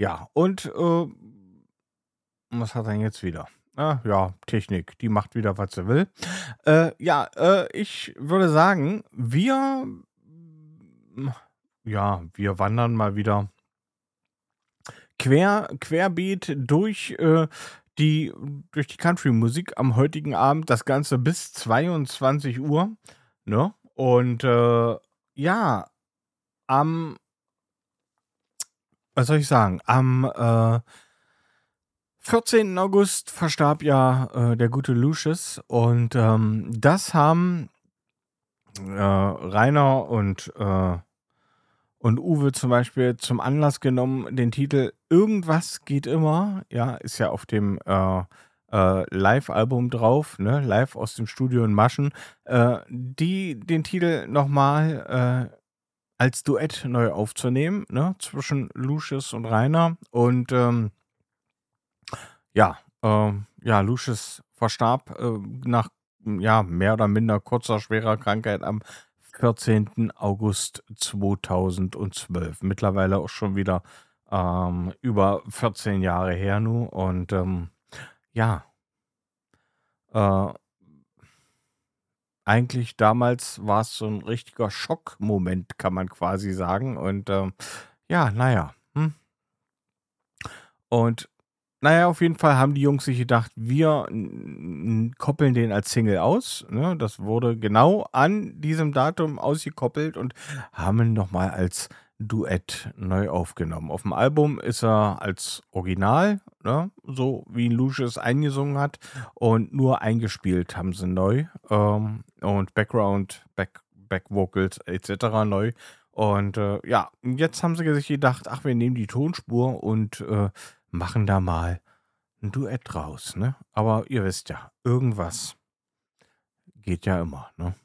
Ja, und was hat er denn jetzt wieder? Ja, Technik, die macht wieder, was sie will. Ja, ich würde sagen, wir wandern mal wieder querbeet die durch die Country-Musik am heutigen Abend, das Ganze bis 22 Uhr, ne? Und, ja, am was soll ich sagen, am, 14. August verstarb ja, der gute Lucius und, das haben, Rainer und Uwe zum Beispiel zum Anlass genommen, den Titel „Irgendwas geht immer", ja, ist ja auf dem, Live-Album drauf, ne, live aus dem Studio in Maschen, die den Titel nochmal als Duett neu aufzunehmen, ne, zwischen Lucius und Rainer und, ja, Lucius verstarb, nach, ja, mehr oder minder kurzer, schwerer Krankheit am 14. August 2012. Mittlerweile auch schon wieder, über 14 Jahre her nu und, ja, äh, eigentlich damals war es so ein richtiger Schockmoment, kann man quasi sagen und, ja, na ja, und na ja, auf jeden Fall haben die Jungs sich gedacht, wir koppeln den als Single aus, ne? Das wurde genau an diesem Datum ausgekoppelt und haben ihn noch mal als Duett neu aufgenommen. Auf dem Album ist er als Original, ne, so wie ihn Lucius eingesungen hat und nur eingespielt haben sie neu, und Back Vocals et cetera neu. Und, ja, jetzt haben sie sich gedacht: „Ach, wir nehmen die Tonspur und, machen da mal 'n Duett draus", ne? Aber ihr wisst ja, irgendwas geht ja immer, ne?